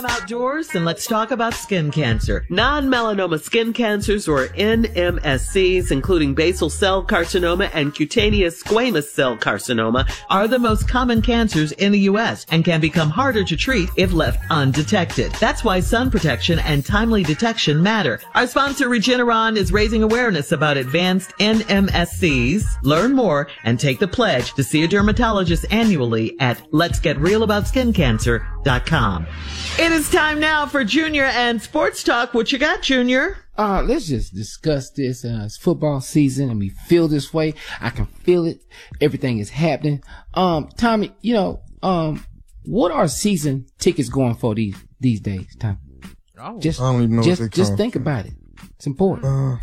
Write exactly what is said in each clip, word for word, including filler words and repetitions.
time outdoors, and let's talk about skin cancer. Non-melanoma skin cancers, or N M S Cs, including basal cell carcinoma and cutaneous squamous cell carcinoma, are the most common cancers in the U S and can become harder to treat if left undetected. That's why sun protection and timely detection matter. Our sponsor, Regeneron, is raising awareness about advanced N M S Cs. Learn more and take the pledge to see a dermatologist annually at lets get real about skin cancer dot com. It is time now for Junior and Sports Talk. What you got, Junior? Uh, let's just discuss this. Uh, it's football season and we feel this way. I can feel it. Everything is happening. Um, Tommy, you know, um, what are season tickets going for these, these days, Tommy? Oh, just, I don't even know just, what they just cost. think about it. It's important. Uh,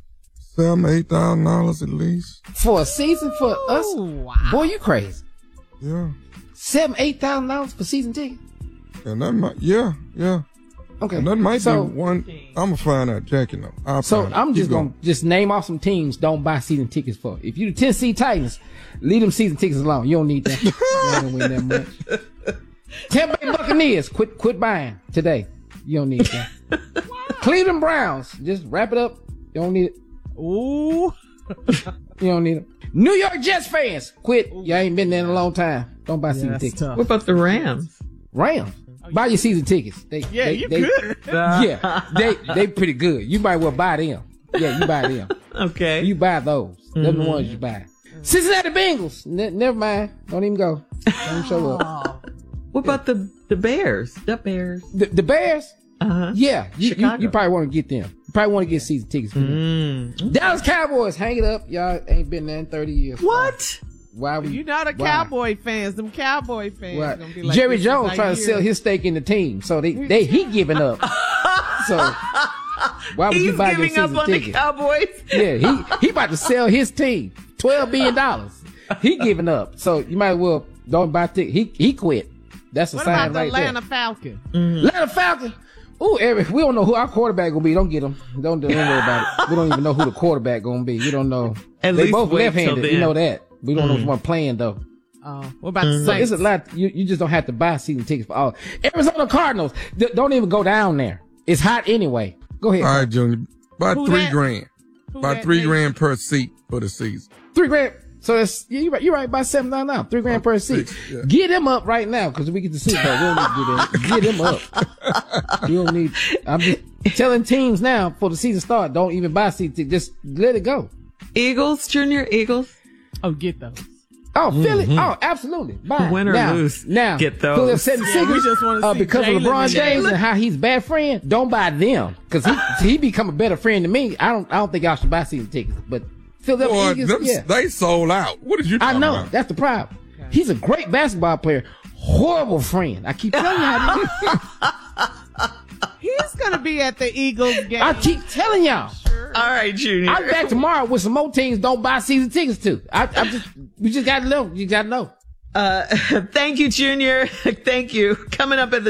seven, eight thousand dollars at least. For a season for us? Oh, wow. Boy, you crazy. Yeah. Seven, eight thousand dollars for season ticket? And that might, yeah, yeah. Okay. And that might so, be one. I'm gonna find out, Jackie. No, I'll So find out. I'm Keep just going. gonna just name off some teams don't buy season tickets for. If you the Tennessee Titans, leave them season tickets alone. You don't need that. You ain't gonna win that much. Tampa Bay Buccaneers, quit quit buying today. You don't need that. Cleveland Browns, just wrap it up. You don't need it. Ooh. You don't need it. New York Jets fans, quit. You ain't been there in a long time. Don't buy Yeah, season that's tickets. tough. What about the Rams? Rams, buy your season tickets. They, Yeah, they, you they, could. Yeah, they they pretty good. You might well buy them. Yeah, you buy them. Okay. You buy those. They're Mm-hmm. the ones you buy. Cincinnati Bengals. Ne- never mind. Don't even go. Don't even show up. What about the, the Bears? The Bears. The, the Bears. Uh-huh. Yeah, you, you, Chicago. you probably want to get them. You probably want to get season tickets for them. Mm. Dallas Cowboys, hang it up. Y'all ain't been there in thirty years. What? Why would You're not a why? Cowboy fans. Them Cowboy fans Why? gonna be like, Jerry this is Jones our trying to year. sell his stake in the team, so they they he giving up. So why would you He's buy your giving up season on the ticket? Cowboys. Yeah, he he about to sell his team twelve billion dollars. He giving up, so you might as well don't buy ticket. He he quit. That's a What sign about the right Atlanta there. Falcons? Atlanta Falcons. Ooh, Eric, we don't know who our quarterback gonna be. Don't get him. Don't, don't worry about it. We don't even know who the quarterback gonna be. We don't know. At they least both wait till left-handed. then. We know that. We don't know if one playing though. Oh, what about the So Saints? it's a lot. You, you just don't have to buy season tickets for all. Arizona Cardinals. D- don't even go down there. It's hot anyway. Go ahead. All right, Junior. About Who three that? grand. Who About that three nation? grand per seat for the season. Three grand. So it's yeah, you're right. You're right. About seven dollars now. Three grand per seat. six, yeah. Get them up right now because we get the Super Bowl. We don't need to do that. Get them up. You don't need. I'm just telling teams now for the season start. Don't even buy seat tickets. Just let it go. Eagles, Junior, Eagles. Oh, get those. Oh, Philly. Oh, absolutely. Buy it. Win or now, lose, Now, get those. Philly setting Yeah, we figures, just wanna uh, see because of Jalen LeBron and James Jalen. and how he's bad friend. Don't buy them because he he become a better friend to me. I don't I don't think y'all should buy season tickets. But Philadelphia Boy, Eagles, them, yeah. they sold out. What did you I talking know about? that's the problem. He's a great basketball player, horrible friend. I keep telling you how to He's gonna be at the Eagles game. I keep telling y'all. All right, Junior. I'll be back tomorrow with some more teams don't buy season tickets to. I, I just we just gotta know. You gotta know. Uh, thank you, Junior. Thank you. Coming up at the